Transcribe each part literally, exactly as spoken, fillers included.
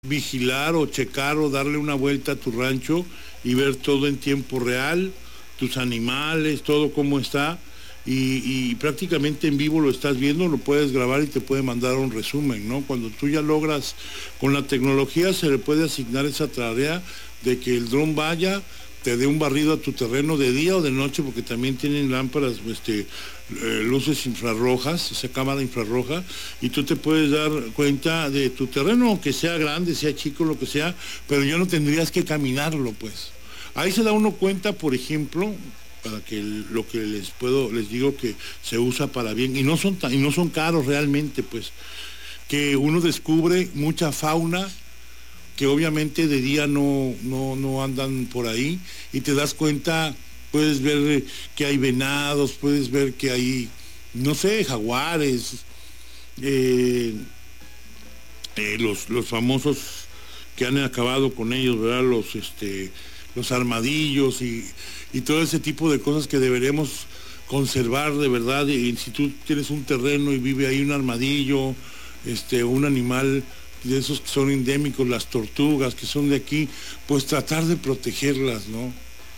vigilar o checar o darle una vuelta a tu rancho y ver todo en tiempo real, tus animales, todo cómo está, y, y prácticamente en vivo lo estás viendo, lo puedes grabar y te puede mandar un resumen, ¿no? Cuando tú ya logras, con la tecnología se le puede asignar esa tarea de que el dron vaya, te dé un barrido a tu terreno de día o de noche, porque también tienen lámparas, este, eh, luces infrarrojas, esa cámara infrarroja, y tú te puedes dar cuenta de tu terreno, aunque sea grande, sea chico, lo que sea, pero ya no tendrías que caminarlo, pues. Ahí se da uno cuenta, por ejemplo, para que el, lo que les puedo, les digo que se usa para bien, y no son, y no son caros realmente, pues, que uno descubre mucha fauna que obviamente de día no, no, no andan por ahí, y te das cuenta, puedes ver que hay venados, puedes ver que hay, no sé, jaguares, eh, eh, los, los famosos que han acabado con ellos, ¿verdad? Los, este, los armadillos y, y todo ese tipo de cosas que deberemos conservar de verdad. Y si tú tienes un terreno y vive ahí un armadillo, este, un animal de esos que son endémicos, las tortugas que son de aquí, pues tratar de protegerlas, ¿no?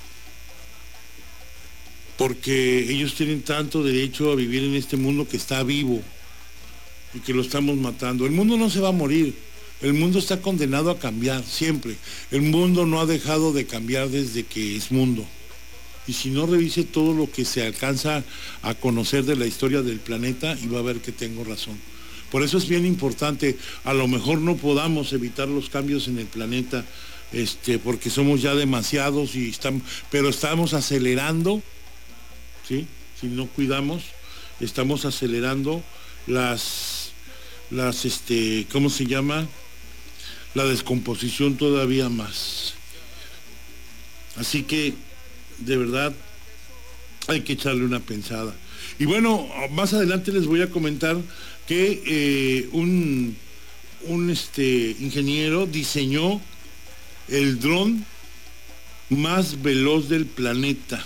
Porque ellos tienen tanto derecho a vivir en este mundo que está vivo y que lo estamos matando. El mundo no se va a morir, el mundo está condenado a cambiar siempre. El mundo no ha dejado de cambiar desde que es mundo. Y si no, revise todo lo que se alcanza a conocer de la historia del planeta y va a ver que tengo razón. Por eso es bien importante, a lo mejor no podamos evitar los cambios en el planeta, este, porque somos ya demasiados, y estamos, pero estamos acelerando, ¿sí? Si no cuidamos, estamos acelerando las, las, este, ¿cómo se llama? La descomposición todavía más. Así que, de verdad, hay que echarle una pensada. Y bueno, más adelante les voy a comentar que eh, un, un este, ingeniero diseñó el dron más veloz del planeta.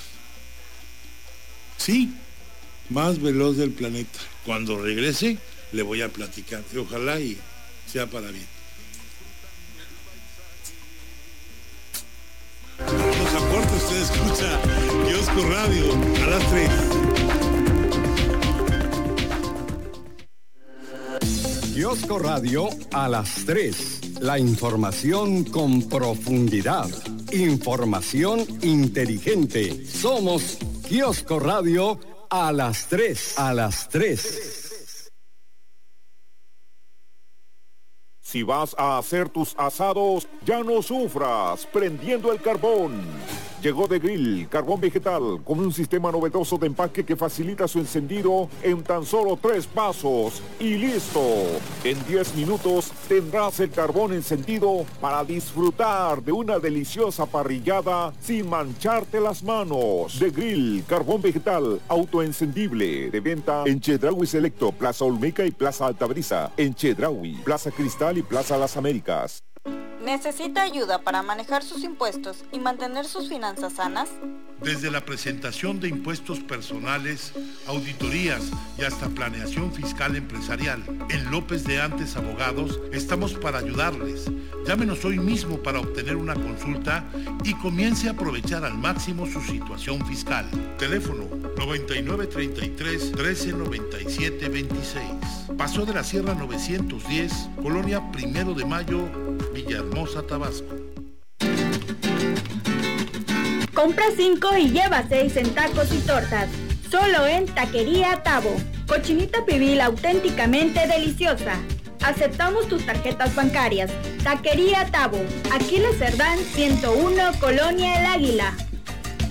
Sí, más veloz del planeta. Cuando regrese, le voy a platicar. Y ojalá y sea para bien. Los aportes, usted escucha Kiosco Radio a las tres. Kiosco Radio a las tres. La información con profundidad. Información inteligente. Somos Kiosco Radio a las tres. A las tres. Si vas a hacer tus asados, ya no sufras prendiendo el carbón. Llegó de Grill, carbón vegetal, con un sistema novedoso de empaque que facilita su encendido en tan solo tres pasos y listo. En diez minutos tendrás el carbón encendido para disfrutar de una deliciosa parrillada sin mancharte las manos. De Grill, carbón vegetal, autoencendible, de venta en Chedraui Selecto, Plaza Olmeca y Plaza Altabrisa, en Chedraui, Plaza Cristal y Plaza Las Américas. ¿Necesita ayuda para manejar sus impuestos y mantener sus finanzas sanas? Desde la presentación de impuestos personales, auditorías y hasta planeación fiscal empresarial, en López de Antes Abogados estamos para ayudarles. Llámenos hoy mismo para obtener una consulta y comience a aprovechar al máximo su situación fiscal. Teléfono noventa y nueve treinta y tres trece noventa y siete veintiséis. Paso de la Sierra novecientos diez, Colonia Primero de Mayo, Villahermosa, Tabasco. Compra cinco y lleva seis en tacos y tortas. Solo en Taquería Tabo. Cochinita pibil auténticamente deliciosa. Aceptamos tus tarjetas bancarias. Taquería Tabo. Aquiles Cerdán ciento uno, Colonia El Águila.